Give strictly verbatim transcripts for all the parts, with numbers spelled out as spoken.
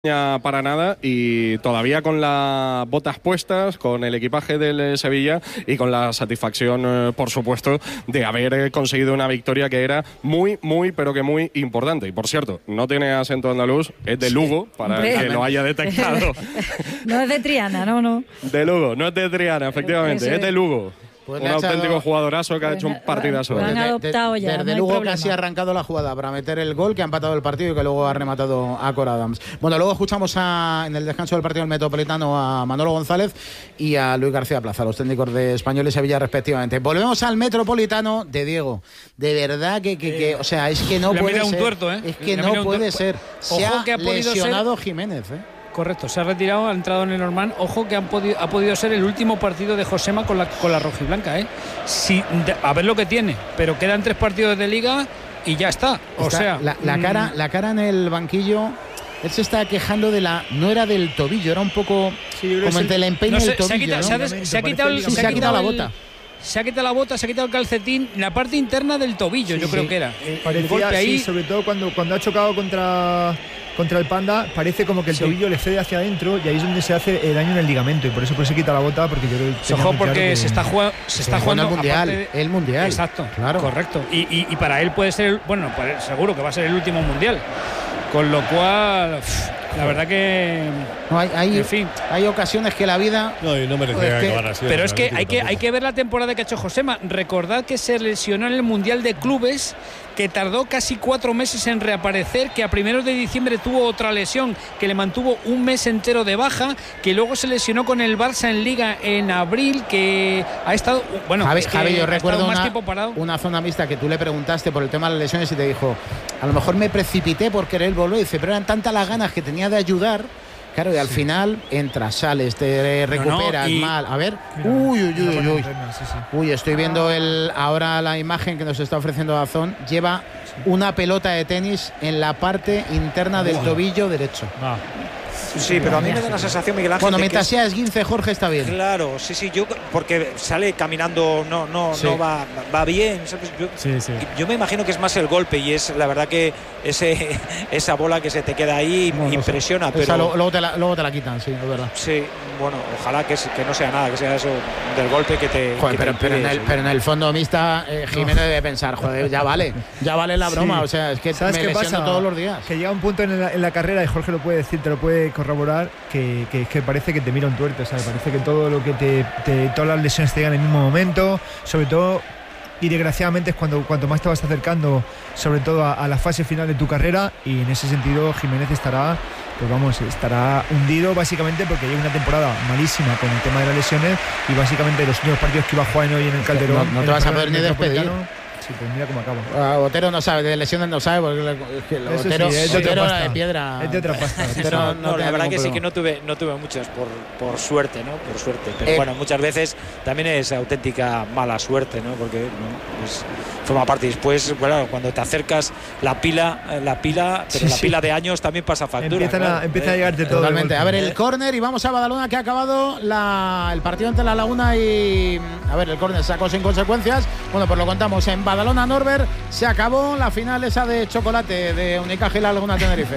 para nada y todavía con las botas puestas, con el equipaje del Sevilla y con la satisfacción, eh, por supuesto, de haber conseguido una victoria que era muy, muy, pero que muy importante. Y por cierto, no tiene acento andaluz, es de Lugo, para Hombre. el que lo haya detectado. No es de Triana, no, no. De Lugo, no es de Triana, efectivamente, Eso es de Lugo. Pues un le ha auténtico echado- jugadorazo que ha hecho un partidazo. Lo han Desde- adoptado ya, Desde no hay luego problema. casi ha arrancado la jugada para meter el gol que ha empatado el partido y que luego ha rematado a Cor Adams. Bueno, luego escuchamos a, en el descanso del partido del Metropolitano a Manolo González y a Luis García Plaza, los técnicos de Español y Sevilla respectivamente. Volvemos al Metropolitano de Diego. De verdad que, que, que o sea, es que no Le puede mira un ser. tuerto, ¿eh? Es que Le no mira un puede tuerto. ser. Se Ojo ha que ha podido lesionado Jiménez, ¿eh? Correcto, se ha retirado, ha entrado en el Normand. Ojo que han podido, ha podido ser el último partido de Josema con la, con la rojiblanca, ¿eh? Si, de- a ver lo que tiene, pero quedan tres partidos de liga y ya está. O Está- sea, la, la mm, cara, la cara en el banquillo. Él se está quejando de la. No era del tobillo, era un poco como entre el empeine no y sé, el tobillo. se ha quitado, ¿no? se ha des- se ha quitado el- Sí, se ha quitado la el- bota. Se ha quitado la bota, se ha quitado el calcetín, la parte interna del tobillo, yo creo sí. que era. El, el Parecía, golpe ahí. sí, sobre todo cuando, cuando ha chocado contra, contra el Panda, parece como que el Sí. tobillo le cede hacia adentro y ahí es donde se hace el daño en el ligamento y por eso, por eso se quita la bota, porque yo creo que tenía Ojo muy claro porque que- se está, jugando, se está jugando el mundial, aparte de- el mundial. Exacto, Claro. correcto. Y, y- y para él puede ser, el- bueno, para él seguro que va a ser el último mundial. Con lo cual, uf, la verdad que, No, hay, hay, en fin. hay ocasiones que la vida. No, y no merecía Pues que- acabar así. Pero es que el hay que Atlético hay que ver la temporada que ha hecho Josema. Recordad que se lesionó en el Mundial de Clubes, que tardó casi cuatro meses en reaparecer, que a primeros de diciembre tuvo otra lesión que le mantuvo un mes entero de baja, que luego se lesionó con el Barça en Liga en abril, que ha estado, bueno, Javi, es que Javi, yo ha recuerdo estado más una, tiempo parado. una zona mixta que tú le preguntaste por el tema de las lesiones y te dijo, a lo mejor me precipité por querer volver. Dice, pero eran tantas las ganas que tenía de ayudar. Claro, y al final entras, sales, te recuperas y- mal. A ver, uy, uy, uy, uy, uy. Sí, sí. Uy, estoy viendo el ahora la imagen que nos está ofreciendo Dazón. Lleva una pelota de tenis en la parte interna del tobillo derecho. Sí, pero a mí me da la sensación, Miguel Ángel, Bueno, de que mientras es- sea esguince, Jorge está bien. Claro, sí, sí, yo porque sale caminando, no, no, Sí. no va, va bien, ¿sabes? Yo, Sí, sí. yo me imagino que es más el golpe y es la verdad que ese esa bola que se te queda ahí Bueno, impresiona, esa pero lo- luego, te la, luego te la quitan, sí, es verdad. sí, bueno, ojalá que, que no sea nada, que sea eso del golpe que te. Joder, que te pero, pero, en impide el, seguir. pero en el fondo mixta, eh, Jiménez debe pensar, joder, ya vale, ya vale la broma. Sí. O sea, es que ¿Sabes me qué lesiono pasa? todos los días. Que llega un punto en la, en la carrera, y Jorge lo puede decir, te lo puede corroborar, que, que, que parece que te mira un tuerto, ¿sabes? Parece que todo lo que te, te- todas las lesiones te llegan en el mismo momento, sobre todo, y desgraciadamente es cuando cuanto más te vas acercando, sobre todo a, a la fase final de tu carrera, y en ese sentido Jiménez estará, pues vamos, estará hundido básicamente porque lleva una temporada malísima con el tema de las lesiones y básicamente los últimos partidos que iba a jugar hoy en el Calderón. No- no te en el vas a Calderón poder ni Metropolitano, despedir. Sí, pues mira cómo acaba. Ah, Otero no sabe, de lesiones no sabe, porque le- es que el Eso sí, Otero, es de otra Otero era pasta. de piedra. Es de otra pasta. Otero No, no no, la tiene verdad que ningún sí que problema. no tuve no tuve muchas por, por suerte, ¿no? Por suerte. Pero Eh, bueno, muchas veces también es auténtica mala suerte, ¿no? Porque ¿no? Pues forma parte. Y después, bueno, cuando te acercas la pila, eh, la pila, pero Sí, la sí. pía de años también pasa factura. Empiezan claro. a, empieza a Eh, llegarte todo. de Totalmente. golpe. A ver, el córner y vamos a Badalona, que ha acabado la, el partido entre La Laguna y. A ver, el córner sacó sin consecuencias. Bueno, pues lo contamos en Badalona, Norbert. Se acabó la final esa de chocolate de Unicaja y La Laguna Tenerife.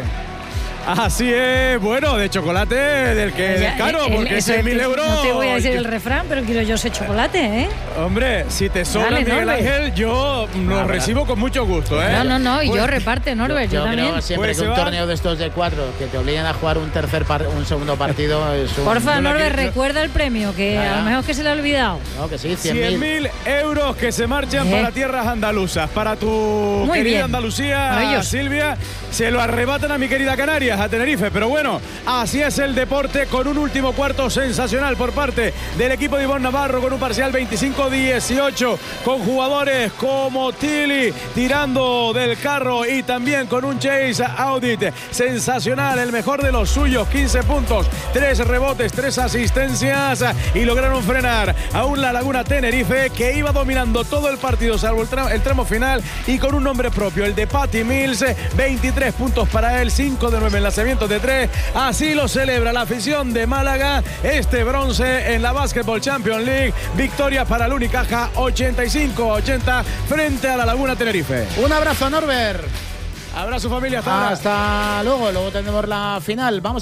Así es, bueno, de chocolate del que Ya, es caro, el- porque eso seis es mil que euros. No te voy a decir el refrán, pero quiero yo ese chocolate, ¿eh? Hombre, si te sobra, Dale, Miguel Norbert. Ángel, yo lo Ah, recibo con mucho gusto, ¿eh? No, no, no, y Pues- yo reparte, Norbert, yo, Yo también. creo siempre Pues que se un va. torneo de estos de cuatro que te obliguen a jugar un tercer par- un segundo partido es un. Porfa, Yo la Norbert, que- yo- recuerda el premio, que Ya, ya. a lo mejor es que se le ha olvidado. No, que sí, cien cien mil. mil euros que se marchan Eh. para tierras andaluzas, para tu Muy querida bien. Andalucía, Maravilloso. Silvia. Se lo arrebatan a mi querida Canarias, a Tenerife. Pero bueno, así es el deporte, con un último cuarto sensacional por parte del equipo de Ivonne Navarro, con un parcial veinticinco dieciocho, con jugadores como Tilly tirando del carro y también con un Chase Audit sensacional, el mejor de los suyos, quince puntos, tres rebotes, tres asistencias, y lograron frenar a un La Laguna Tenerife que iba dominando todo el partido salvo el tramo, el tramo final, y con un nombre propio, el de Patty Mills, veintitrés puntos para él, cinco de nueve en lanzamientos de tres. Así lo celebra la afición de Málaga, este bronce en la Basketball Champions League. Victoria para el Unicaja, ochenta y cinco a ochenta frente a La Laguna Tenerife. Un abrazo, Norbert. Abrazo familia, hasta ahora. Hasta luego, luego tendremos la final. Vamos a